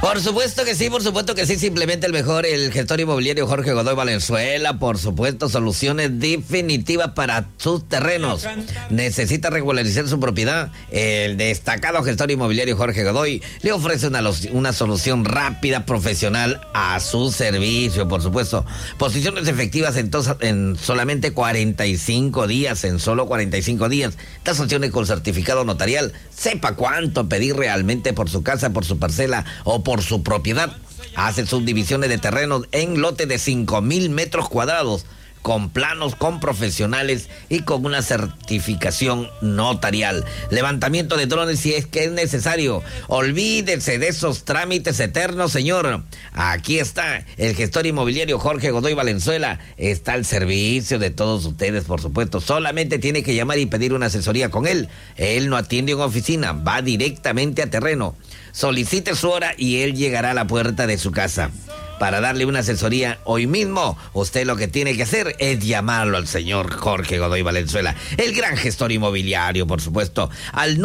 Por supuesto que sí, simplemente el mejor, el gestor inmobiliario Jorge Godoy Valenzuela, por supuesto, soluciones definitivas para sus terrenos. ¿Necesita regularizar su propiedad? El destacado gestor inmobiliario Jorge Godoy le ofrece una solución rápida, profesional, a su servicio, por supuesto. Posiciones efectivas en solamente 45 días, en solo 45 días. Tasaciones con certificado notarial. Sepa cuánto pedir realmente por su casa, por su parcela o por su propiedad. Hace subdivisiones de terrenos en lote de 5,000 metros cuadrados, con planos, con profesionales y con una certificación notarial. Levantamiento de drones si es que es necesario. Olvídese de esos trámites eternos, señor. Aquí está el gestor inmobiliario Jorge Godoy Valenzuela. Está al servicio de todos ustedes, por supuesto. Solamente tiene que llamar y pedir una asesoría con él. Él no atiende en oficina, va directamente a terreno. Solicite su hora y él llegará a la puerta de su casa. Para darle una asesoría hoy mismo, usted lo que tiene que hacer es llamarlo al señor Jorge Godoy Valenzuela, el gran gestor inmobiliario, por supuesto, al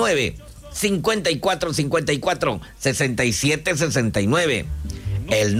954-54-6769. El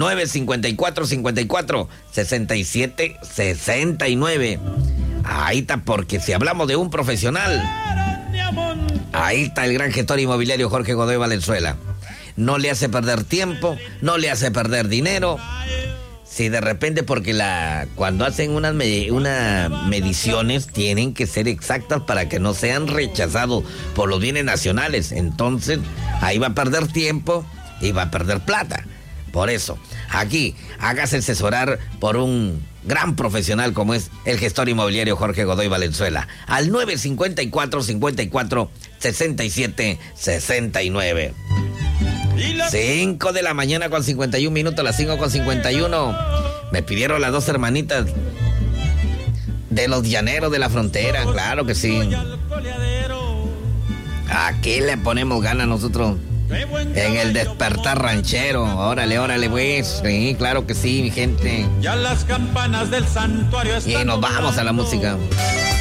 954-54-6769. Ahí está, porque si hablamos de un profesional, ahí está el gran gestor inmobiliario Jorge Godoy Valenzuela. No le hace perder tiempo, no le hace perder dinero. Si de repente, porque cuando hacen unas mediciones tienen que ser exactas para que no sean rechazados por los bienes nacionales. Entonces, ahí va a perder tiempo y va a perder plata. Por eso, aquí, hágase asesorar por un gran profesional como es el gestor inmobiliario Jorge Godoy Valenzuela. Al 954-54-6769. 5 de la mañana con 51 minutos, las 5 con 51. Me pidieron las dos hermanitas de los llaneros de la frontera, claro que sí. Aquí le ponemos ganas nosotros en el despertar ranchero. Órale, pues. Sí, claro que sí, mi gente. Ya las campanas del santuario y nos vamos a la música.